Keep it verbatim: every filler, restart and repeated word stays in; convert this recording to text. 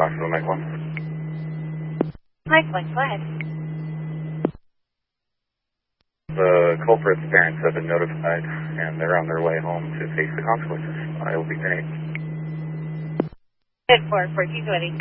Possible Mike one. Mike one, go ahead. The culprit's parents have been notified, and they're on their way home to face the consequences. I will be great. ten four, fourteen twenty.